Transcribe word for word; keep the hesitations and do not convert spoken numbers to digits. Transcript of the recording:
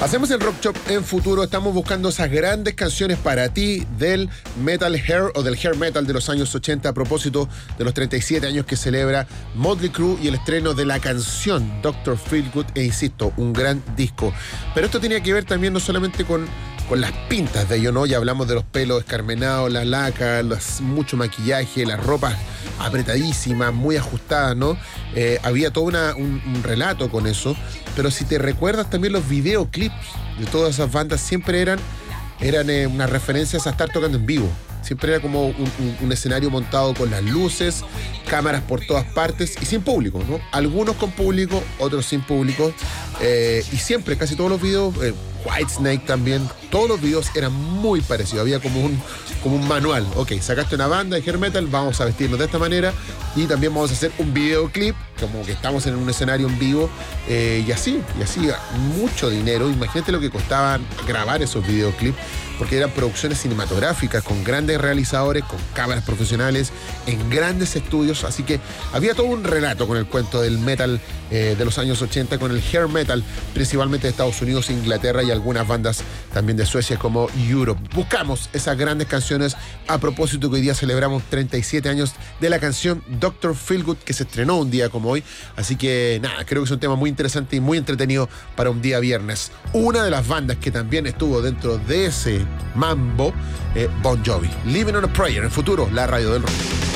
Hacemos el Rock Shop en futuro. Estamos buscando esas grandes canciones para ti del metal hair o del hair metal de los años ochenta, a propósito de los treinta y siete años que celebra Motley Crue y el estreno de la canción doctor Feelgood. E insisto, un gran disco. Pero esto tenía que ver también no solamente con, con las pintas de ello, ¿no? Ya hablamos de los pelos escarmenados, la laca, las, mucho maquillaje, las ropas apretadísimas, muy ajustadas, ¿no? Eh, había todo una, un, un relato con eso. Pero si te recuerdas, también los videoclips de todas esas bandas siempre eran, eran eh, unas referencias a estar tocando en vivo. Siempre era como un, un, un escenario montado con las luces, cámaras por todas partes y sin público, ¿no? Algunos con público, otros sin público. Eh, y siempre, casi todos los videos, eh, Whitesnake también, todos los videos eran muy parecidos. Había como un, como un manual. Ok, sacaste una banda de hair metal, vamos a vestirnos de esta manera y también vamos a hacer un videoclip, como que estamos en un escenario en vivo, eh, y así, y así, mucho dinero. Imagínate lo que costaba grabar esos videoclips, porque eran producciones cinematográficas con grandes realizadores, con cámaras profesionales, en grandes estudios. Así que había todo un relato con el cuento del metal eh, de los años ochenta, con el hair metal, principalmente de Estados Unidos, Inglaterra y algunas bandas también de Suecia como Europe. Buscamos esas grandes canciones a propósito que hoy día celebramos treinta y siete años de la canción doctor Feelgood, que se estrenó un día como hoy. Así que nada, creo que es un tema muy interesante y muy entretenido para un día viernes. Una de las bandas que también estuvo dentro de ese mambo, eh, Bon Jovi. Living on a Prayer, en futuro, la radio del rock.